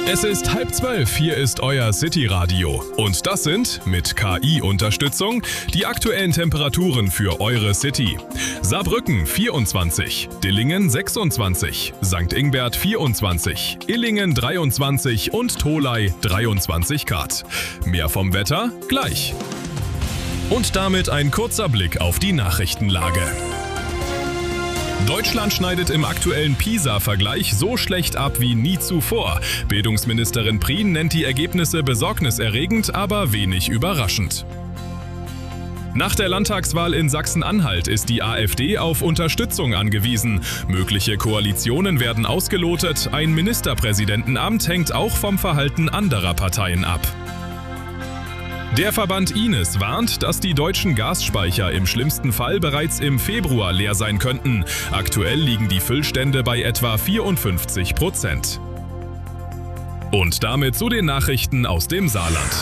Es ist 11:30, hier ist euer City-Radio. Und das sind, mit KI-Unterstützung, die aktuellen Temperaturen für eure City. Saarbrücken 24, Dillingen 26, St. Ingbert 24, Illingen 23 und Tholey 23 Grad. Mehr vom Wetter gleich. Und damit ein kurzer Blick auf die Nachrichtenlage. Deutschland schneidet im aktuellen PISA-Vergleich so schlecht ab wie nie zuvor. Bildungsministerin Prien nennt die Ergebnisse besorgniserregend, aber wenig überraschend. Nach der Landtagswahl in Sachsen-Anhalt ist die AfD auf Unterstützung angewiesen. Mögliche Koalitionen werden ausgelotet. Ein Ministerpräsidentenamt hängt auch vom Verhalten anderer Parteien ab. Der Verband Ines warnt, dass die deutschen Gasspeicher im schlimmsten Fall bereits im Februar leer sein könnten. Aktuell liegen die Füllstände bei etwa 54%. Und damit zu den Nachrichten aus dem Saarland.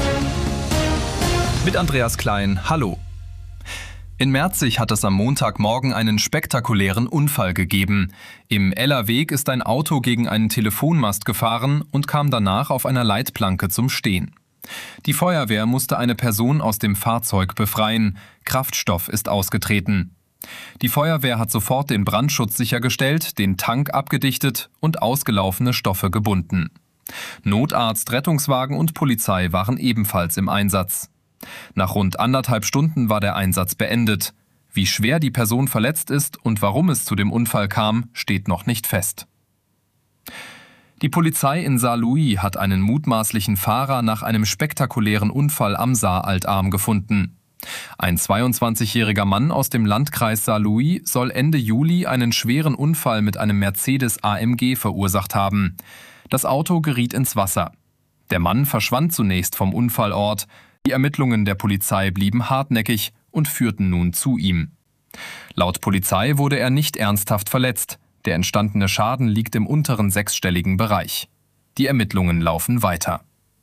Mit Andreas Klein, hallo. In Merzig hat es am Montagmorgen einen spektakulären Unfall gegeben. Im Ellerweg ist ein Auto gegen einen Telefonmast gefahren und kam danach auf einer Leitplanke zum Stehen. Die Feuerwehr musste eine Person aus dem Fahrzeug befreien. Kraftstoff ist ausgetreten. Die Feuerwehr hat sofort den Brandschutz sichergestellt, den Tank abgedichtet und ausgelaufene Stoffe gebunden. Notarzt, Rettungswagen und Polizei waren ebenfalls im Einsatz. Nach rund 1,5 Stunden war der Einsatz beendet. Wie schwer die Person verletzt ist und warum es zu dem Unfall kam, steht noch nicht fest. Die Polizei in Saarlouis hat einen mutmaßlichen Fahrer nach einem spektakulären Unfall am Saaraltarm gefunden. Ein 22-jähriger Mann aus dem Landkreis Saarlouis soll Ende Juli einen schweren Unfall mit einem Mercedes AMG verursacht haben. Das Auto geriet ins Wasser. Der Mann verschwand zunächst vom Unfallort. Die Ermittlungen der Polizei blieben hartnäckig und führten nun zu ihm. Laut Polizei wurde er nicht ernsthaft verletzt. Der entstandene Schaden liegt im unteren sechsstelligen Bereich. Die Ermittlungen laufen weiter.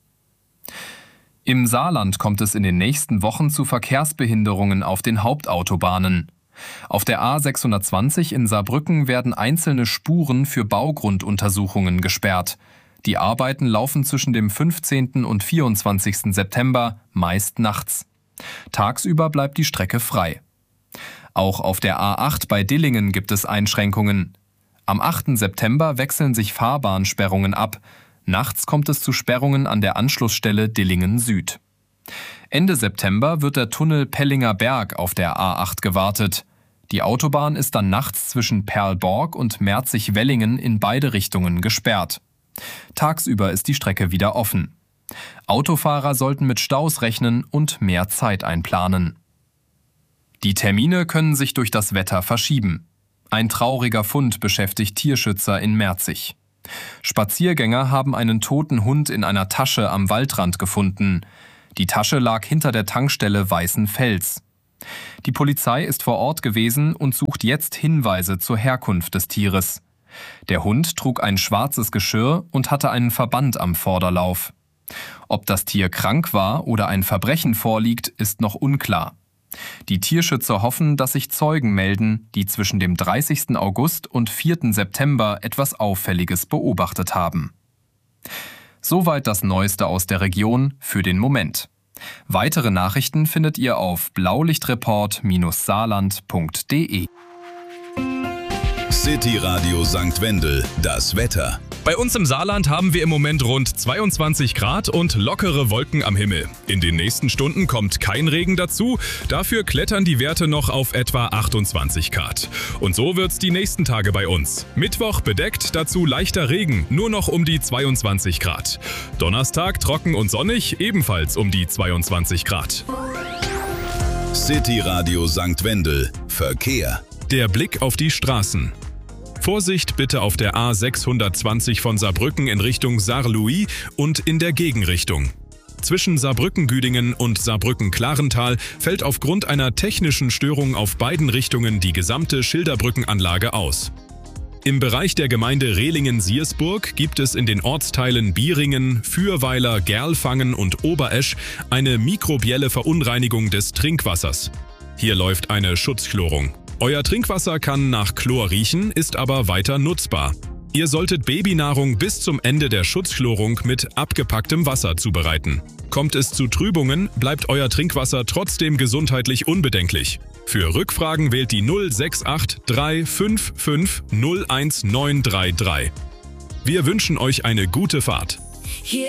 Im Saarland kommt es in den nächsten Wochen zu Verkehrsbehinderungen auf den Hauptautobahnen. Auf der A620 in Saarbrücken werden einzelne Spuren für Baugrunduntersuchungen gesperrt. Die Arbeiten laufen zwischen dem 15. und 24. September, meist nachts. Tagsüber bleibt die Strecke frei. Auch auf der A8 bei Dillingen gibt es Einschränkungen. Am 8. September wechseln sich Fahrbahnsperrungen ab. Nachts kommt es zu Sperrungen an der Anschlussstelle Dillingen Süd. Ende September wird der Tunnel Pellinger Berg auf der A8 gewartet. Die Autobahn ist dann nachts zwischen Perlborg und Merzig-Wellingen in beide Richtungen gesperrt. Tagsüber ist die Strecke wieder offen. Autofahrer sollten mit Staus rechnen und mehr Zeit einplanen. Die Termine können sich durch das Wetter verschieben. Ein trauriger Fund beschäftigt Tierschützer in Merzig. Spaziergänger haben einen toten Hund in einer Tasche am Waldrand gefunden. Die Tasche lag hinter der Tankstelle Weißenfels. Die Polizei ist vor Ort gewesen und sucht jetzt Hinweise zur Herkunft des Tieres. Der Hund trug ein schwarzes Geschirr und hatte einen Verband am Vorderlauf. Ob das Tier krank war oder ein Verbrechen vorliegt, ist noch unklar. Die Tierschützer hoffen, dass sich Zeugen melden, die zwischen dem 30. August und 4. September etwas Auffälliges beobachtet haben. Soweit das Neueste aus der Region für den Moment. Weitere Nachrichten findet ihr auf blaulichtreport-saarland.de. City Radio St. Wendel, das Wetter. Bei uns im Saarland haben wir im Moment rund 22 Grad und lockere Wolken am Himmel. In den nächsten Stunden kommt kein Regen dazu, dafür klettern die Werte noch auf etwa 28 Grad. Und so wird's die nächsten Tage bei uns. Mittwoch bedeckt, dazu leichter Regen, nur noch um die 22 Grad. Donnerstag trocken und sonnig, ebenfalls um die 22 Grad. City Radio St. Wendel, Verkehr. Der Blick auf die Straßen. Vorsicht bitte auf der A620 von Saarbrücken in Richtung Saarlouis und in der Gegenrichtung. Zwischen Saarbrücken-Güdingen und Saarbrücken-Klarental fällt aufgrund einer technischen Störung auf beiden Richtungen die gesamte Schilderbrückenanlage aus. Im Bereich der Gemeinde Rehlingen-Siersburg gibt es in den Ortsteilen Bieringen, Fürweiler, Gerlfangen und Oberesch eine mikrobielle Verunreinigung des Trinkwassers. Hier läuft eine Schutzchlorung. Euer Trinkwasser kann nach Chlor riechen, ist aber weiter nutzbar. Ihr solltet Babynahrung bis zum Ende der Schutzchlorung mit abgepacktem Wasser zubereiten. Kommt es zu Trübungen, bleibt euer Trinkwasser trotzdem gesundheitlich unbedenklich. Für Rückfragen wählt die 068 355 01933. Wir wünschen euch eine gute Fahrt.